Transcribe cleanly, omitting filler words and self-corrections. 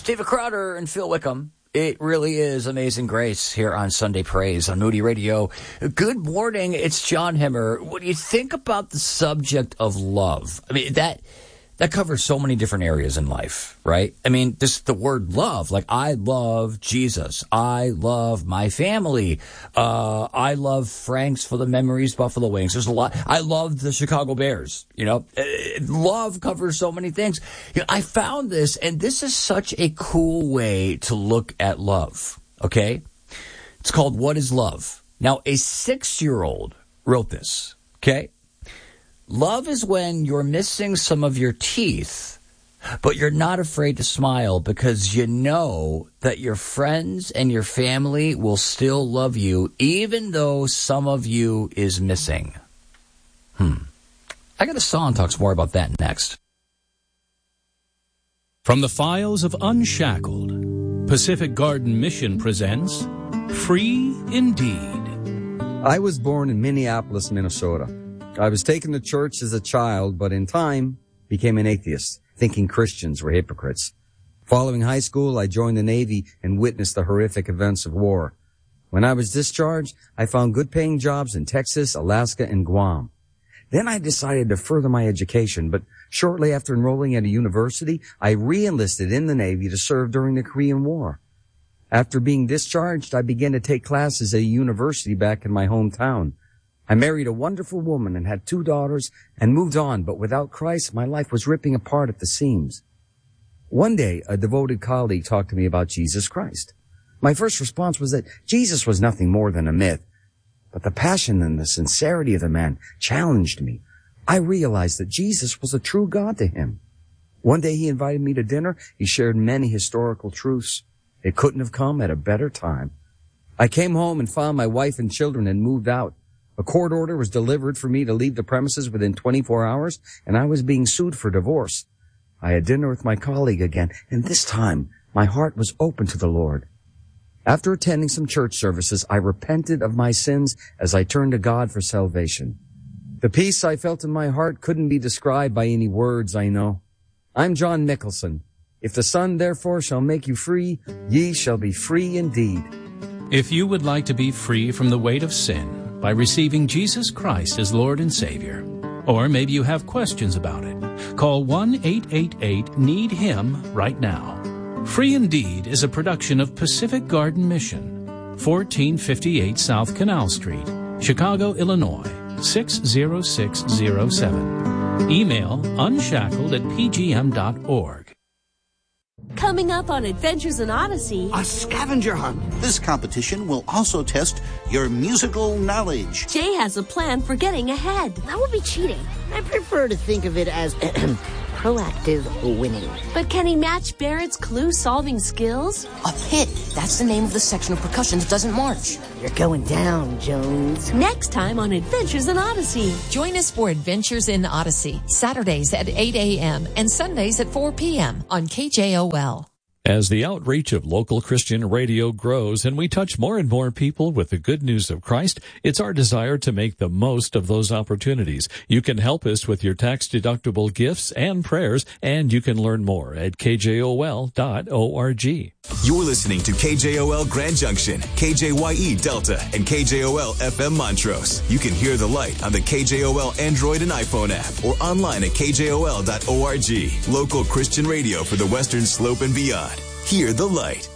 David Crowder and Phil Wickham. It really is Amazing Grace here on Sunday Praise on Moody Radio. Good morning. It's John Hemmer. When you think about the subject of love, I mean, that covers so many different areas in life, right? I mean, just the word love, like I love Jesus. I love my family. I love Frank's for the Memories Buffalo Wings. There's a lot. I love the Chicago Bears. You know, love covers so many things. You know, I found this, and this is such a cool way to look at love. Okay. It's called What is Love? Now, a 6-year-old wrote this. Okay. Love is when you're missing some of your teeth, but you're not afraid to smile because you know that your friends and your family will still love you even though some of you is missing. I got a song that talks more about that next. From the files of Unshackled, Pacific Garden Mission presents Free Indeed. I was born in Minneapolis, Minnesota. I was taken to church as a child, but in time became an atheist, thinking Christians were hypocrites. Following high school, I joined the Navy and witnessed the horrific events of war. When I was discharged, I found good-paying jobs in Texas, Alaska, and Guam. Then I decided to further my education, but shortly after enrolling at a university, I re-enlisted in the Navy to serve during the Korean War. After being discharged, I began to take classes at a university back in my hometown. I married a wonderful woman and had 2 daughters and moved on, but without Christ, my life was ripping apart at the seams. One day, a devoted colleague talked to me about Jesus Christ. My first response was that Jesus was nothing more than a myth, but the passion and the sincerity of the man challenged me. I realized that Jesus was a true God to him. One day he invited me to dinner. He shared many historical truths. It couldn't have come at a better time. I came home and found my wife and children had moved out. A court order was delivered for me to leave the premises within 24 hours, and I was being sued for divorce. I had dinner with my colleague again, and this time my heart was open to the Lord. After attending some church services, I repented of my sins as I turned to God for salvation. The peace I felt in my heart couldn't be described by any words I know. I'm John Nicholson. If the Son therefore shall make you free, ye shall be free indeed. If you would like to be free from the weight of sin by receiving Jesus Christ as Lord and Savior, or maybe you have questions about it, call 1-888-NEED-HIM right now. Free Indeed is a production of Pacific Garden Mission, 1458 South Canal Street, Chicago, Illinois, 60607. Email unshackled@pgm.org. Coming up on Adventures in Odyssey, a scavenger hunt. This competition will also test your musical knowledge. Jay has a plan for getting ahead. That would be cheating. I prefer to think of it as proactive winning. But can he match Barrett's clue-solving skills? A pit. That's the name of the section of percussion that doesn't march. You're going down, Jones. Next time on Adventures in Odyssey. Join us for Adventures in Odyssey, Saturdays at 8 a.m. and Sundays at 4 p.m. on KJOL. As the outreach of local Christian radio grows and we touch more and more people with the good news of Christ, it's our desire to make the most of those opportunities. You can help us with your tax-deductible gifts and prayers, and you can learn more at kjol.org. You're listening to KJOL Grand Junction, KJYE Delta, and KJOL FM Montrose. You can hear the light on the KJOL Android and iPhone app or online at kjol.org. Local Christian radio for the Western Slope and beyond. Hear the light.